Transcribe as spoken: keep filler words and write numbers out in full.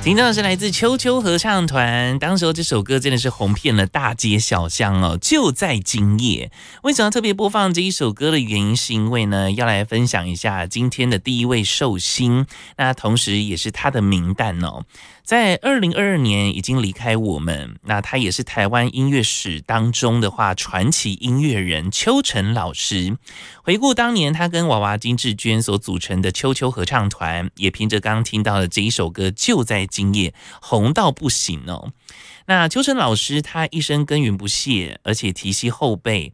听到的是来自秋秋合唱团，当时候这首歌真的是红遍了大街小巷哦，就在今夜。为什么要特别播放这一首歌的原因，是因为呢，要来分享一下今天的第一位寿星，那同时也是他的名单哦。在二零二二年已经离开我们，那他也是台湾音乐史当中的话传奇音乐人邱晨老师。回顾当年他跟娃娃金志娟所组成的秋秋合唱团，也凭着刚刚听到的这一首歌就在今夜红到不行哦。那邱晨老师他一生耕耘不懈，而且提携后辈，